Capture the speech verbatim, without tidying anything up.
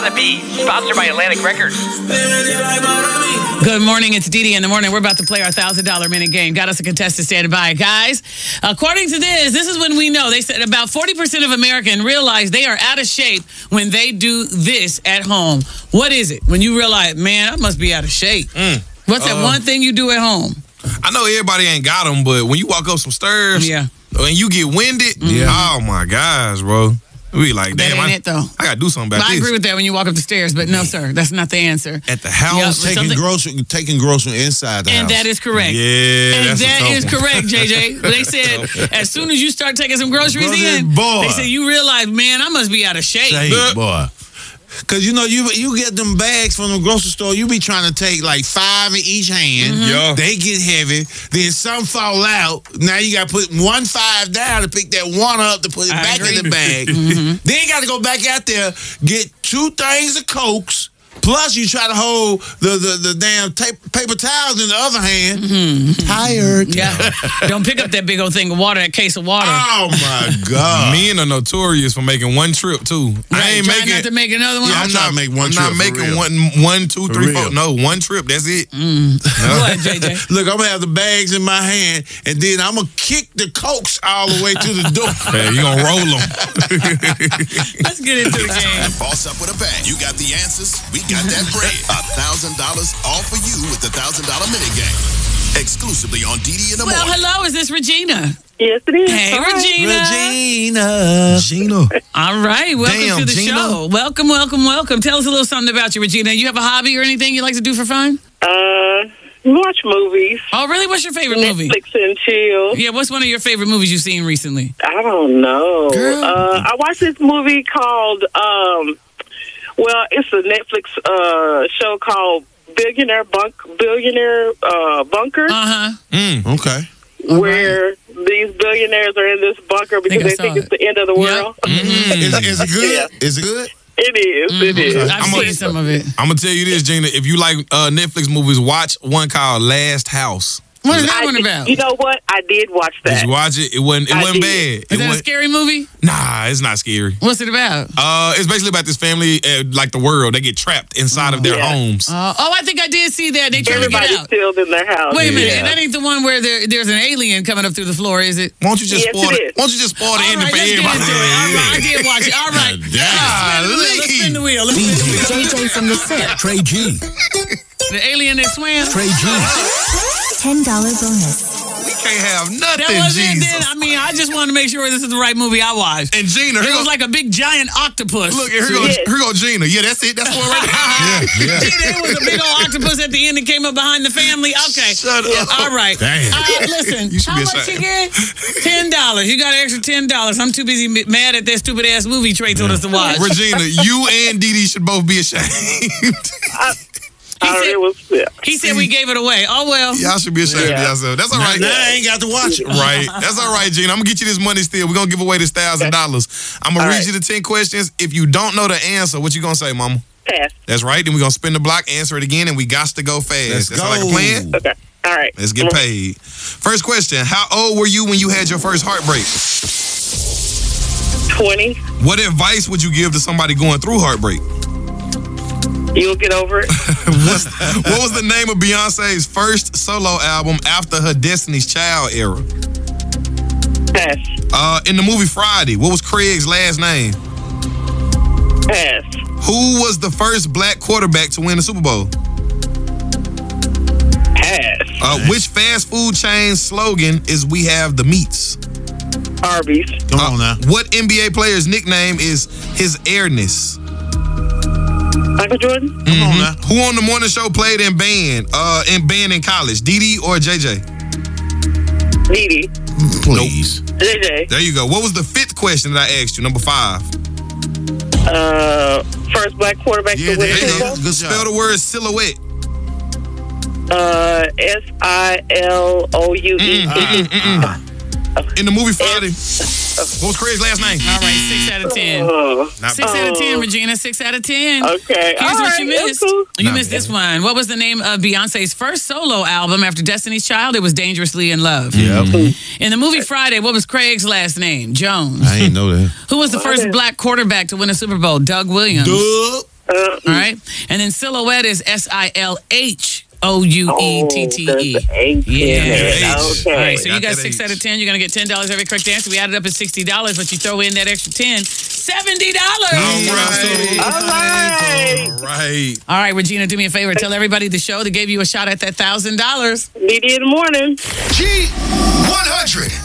Gotta Be, sponsored by Atlantic Records. Good morning, it's Dee Dee in the morning. We're about to play our one thousand dollar minute game. Got us a contestant standing by. Guys, according to this, this is when we know. They said about forty percent of Americans realize they are out of shape when they do this at home. What is it? When you realize, man, I must be out of shape. Mm. What's that uh, one thing you do at home? I know everybody ain't got them, but when you walk up some stairs yeah. and you get winded, yeah. oh my gosh, bro. We like, damn, that ain't I, it, though. I got to do something about but this. I agree with that when you walk up the stairs, but no, sir, that's not the answer. At the house, yep, taking grocery, taking grocery inside the and house. And that is correct. Yeah, and that's that is one. correct, J J. They said as soon as you start taking some groceries Brother, in, boy. they said you realize, man, I must be out of shape. Shape, boy. Cause you know you you get them bags from the grocery store. You be trying to take like five in each hand. Mm-hmm. Yeah. They get heavy. Then some fall out. Now you got to put one five down to pick that one up to put it I back agree. in the bag. Mm-hmm. Then you got to go back out there, get two things of Cokes. Plus, you try to hold the the, the damn tape, paper towels in the other hand. Mm-hmm. Tired. Yeah. Don't pick up that big old thing of water, that case of water. Oh my God. Men are notorious for making one trip too. Right, I ain't try making. not to make another one. Yeah, I'm trying to make one I'm trip. not making for real. one, one, two, For three, real. four. No, one trip. That's it. Mm. No. Go ahead, J J. Look, I'm gonna have the bags in my hand, and then I'm gonna kick the Cokes all the way to the door. Yeah, you gonna roll them. Let's get into the game. Boss up with a bang. You got the answers. We got that bread. A thousand dollars all for you with the thousand dollar minute game. Exclusively on Dee Dee in the Well, morning. hello, is this Regina? Yes, it is. Hey, Hi. Regina. Regina. Gina. All right, welcome Damn, to the Gina. show. Welcome, welcome, welcome. Tell us a little something about you, Regina. You have a hobby or anything you like to do for fun? Uh, watch movies. Oh, really? What's your favorite movie? Netflix and chill. Yeah, what's one of your favorite movies you've seen recently? I don't know. Girl. Uh, I watched this movie called, um, well, it's a Netflix uh, show called Billionaire Bunk Billionaire uh, Bunker, Uh-huh. Mm. Okay. where these billionaires are in this bunker because think I they saw think it. it's the end of the world. Mm-hmm. Is, is it good? Yeah. Is it good? It is. It is. I've I'm seen a- some of it. I'm gonna tell you this, Gina. If you like uh, Netflix movies, watch one called Last House. What is that I one did- about? You know what? I did watch Did that. you watch it? It wasn't. It I wasn't did. bad. Is It that a wasn't, scary movie? nah, it's not scary. What's it about? Uh, it's basically about this family, uh, like the world. They get trapped inside of their Yeah. homes. Uh, oh, I think I did see that. They trying to get Everybody's out. still in their house. Wait a minute. Yeah. And that ain't the one where there, there's an alien coming up through the floor, is it? Won't you just Yes, spoil it it? is. Won't you just spoil the All ending right, for let's get everybody? into it. All right, I did watch it. All right. Let's spin the wheel. Let's spin the wheel. J J from the set. Trey G. The alien that swam. Trey G. ten dollar bonus. We can't have nothing, That was it Jesus. then. I mean, I just wanted to make sure this is the right movie I watched. And Gina, It here was goes, like a big giant octopus. look, here goes, Yes. here goes Gina. Yeah, that's it. That's one right there. Yeah. Gee, there was a big old octopus at the end that came up behind the family. Okay. Shut Yeah, up. all right. Damn. Uh, listen, You should how be much ashamed. you get? Ten dollars. You got an extra ten dollars. I'm too busy m- mad at that stupid ass movie Trey told us to watch. Regina, you and Dee Dee should both be ashamed. I, I, said- it was, yeah. He said we gave it away. Oh well. Y'all should be ashamed of Yeah. yourself. That's all Now, right. now I ain't got to watch it. Right. That's all right, Gina. I'm going to get you this money still. We're going to give away this one thousand dollars. I'm going to All read right. you the ten questions. If you don't know the answer, what you going to say, mama? Pass. That's right. Then we're going to spin the block, answer it again, and we got to go fast. Let's That's go. like a plan? Okay. All right. Let's get paid. First question. How old were you when you had your first heartbreak? twenty. What advice would you give to somebody going through heartbreak? You'll get over it. What's, what was the name of Beyonce's first solo album after her Destiny's Child era? Pass. Uh, in the movie Friday, what was Craig's last name? Pass. Who was the first black quarterback to win the Super Bowl? Pass. Uh, which fast food chain slogan is "We have the meats"? Arby's. Come on now. What N B A player's nickname is his airness? Michael Jordan. Come on now. Who on the morning show played in band? Uh, in band in college, Dee Dee or J J? Dee Dee. Please. J J. There you go. What was the fifth question that I asked you? Number five. Uh, first black quarterback Yeah, to win there the you Super go. Bowl. Good Spell job. the word silhouette. Uh, S I L O U E. In the movie Friday, what was Craig's last name? All right, six out of ten. Oh, Not Six out of ten, Oh. Regina. Six out of ten. okay. Here's All what right, you that's missed. cool. You Not missed bad. this one. What was the name of Beyonce's first solo album after Destiny's Child? It was Dangerously in Love. Yep. In the movie Friday, what was Craig's last name? Jones. I ain't know that. Who was the first Okay. black quarterback to win a Super Bowl? Doug Williams. Duh. Uh, All right. And then silhouette is S I L H O U E T T E. Oh, there's an H in Yeah. it. H. Okay. All right, so you Got got that six H. out of ten. You're going to get ten dollars every correct answer. We added up at sixty dollars, but you throw in that extra ten, seventy dollars. All right. All right. All right. All right, Regina, do me a favor. Tell everybody the show that gave you a shot at that one thousand dollars. D D in the morning. G one hundred.